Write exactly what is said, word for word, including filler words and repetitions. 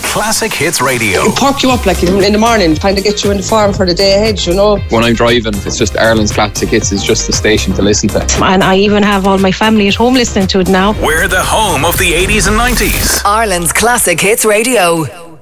Classic Hits Radio. It'll perk you up like in, in the morning, kind of get you in the form for the day ahead, you know. When I'm driving, it's just Ireland's Classic Hits is just the station to listen to. And I even have all my family at home listening to it now. We're the home of the eighties and nineties. Ireland's Classic Hits Radio.